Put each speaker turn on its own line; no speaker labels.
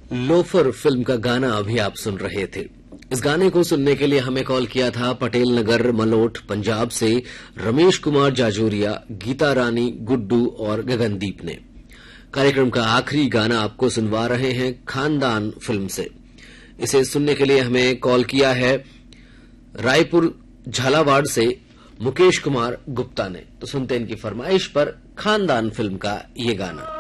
Loafer film का गाना अभी आप सुन रहे थे। इस गाने को सुनने के लिए हमें कॉल किया था पटेल नगर मलोट पंजाब से रमेश कुमार जाजोरिया, गीता रानी, गुड्डू और गगनदीप ने। कार्यक्रम का आखिरी गाना आपको सुनवा रहे हैं खानदान फिल्म से। इसे सुनने के लिए हमें कॉल किया है रायपुर झालावाड़ से मुकेश कुमार गुप्ता ने। तो सुनते हैं इनकी फरमाइश पर खानदान फिल्म का ये गाना।